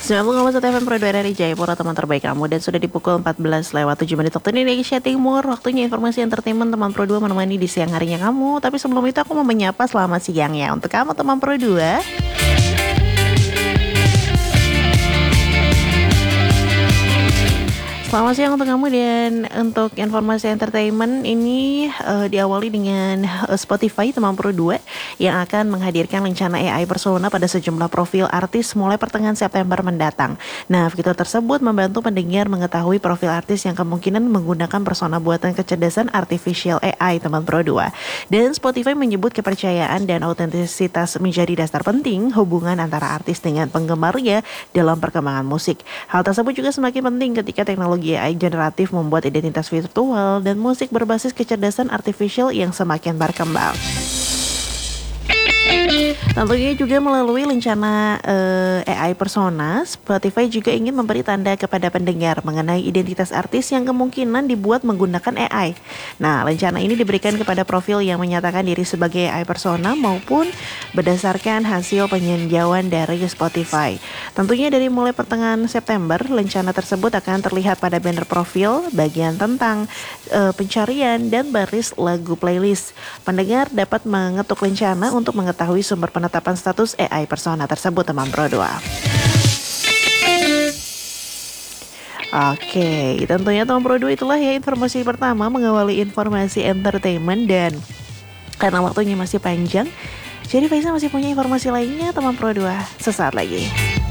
90,1 FM Pro 2 dari Jayapura, teman terbaik kamu. Dan sudah di pukul 14:07 waktu Indonesia Timur. Waktunya informasi entertainment teman Pro 2 menemani di siang harinya kamu. Tapi sebelum itu aku mau menyapa selamat siang ya untuk kamu teman Pro 2. Selamat siang untuk kamu, dan untuk informasi entertainment ini diawali dengan Spotify teman Pro 2 yang akan menghadirkan rencana AI persona pada sejumlah profil artis mulai pertengahan September mendatang. Nah, fitur tersebut membantu pendengar mengetahui profil artis yang kemungkinan menggunakan persona buatan kecerdasan artificial AI teman Pro 2. Dan Spotify menyebut kepercayaan dan autentisitas menjadi dasar penting hubungan antara artis dengan penggemarnya dalam perkembangan musik. Hal tersebut juga semakin penting ketika teknologi AI generatif membuat identitas virtual dan musik berbasis kecerdasan artificial yang semakin berkembang. Tentunya juga melalui rencana AI persona, Spotify juga ingin memberi tanda kepada pendengar mengenai identitas artis yang kemungkinan dibuat menggunakan AI. Nah, rencana ini diberikan kepada profil yang menyatakan diri sebagai AI persona maupun berdasarkan hasil peninjauan dari Spotify. Tentunya dari mulai pertengahan September, rencana tersebut akan terlihat pada banner profil, bagian tentang pencarian, dan baris lagu playlist. Pendengar dapat mengetuk rencana untuk mengetahui sumber penetapan status AI persona tersebut teman Pro 2. Oke, tentunya teman Pro 2 itulah ya informasi pertama mengawali informasi entertainment, dan karena waktunya masih panjang, jadi Faisal masih punya informasi lainnya teman Pro 2 sesaat lagi.